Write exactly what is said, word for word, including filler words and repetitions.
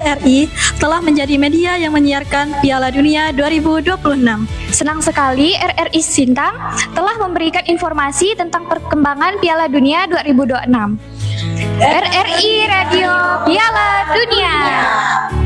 R I telah menjadi media yang menyiarkan Piala Dunia dua ribu dua puluh enam. Senang sekali R R I Sintang telah memberikan informasi tentang perkembangan Piala Dunia dua ribu dua puluh enam. R R I Radio Piala Dunia.